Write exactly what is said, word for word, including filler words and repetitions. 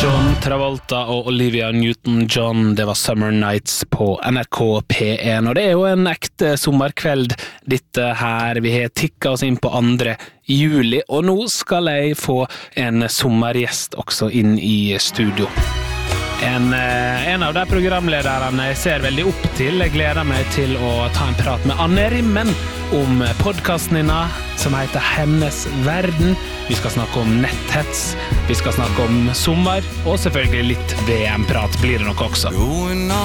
John Travolta og Olivia Newton-John, det var Summer Nights på N R K P en, og det er jo en ekte sommerkveld dette her. Vi har tikket oss inn på andre juli, og nå skal jeg få en sommergjest også inn i studio. En, en av de programlederne jeg ser veldig opp til. Jeg gleder meg til å ta en prat med Anne Rimmen om podcasten hennes som heter Hennes Verden. Vi skal snakke om netthets, vi skal snakke om sommer, og selvfølgelig litt V M-prat blir det nok også.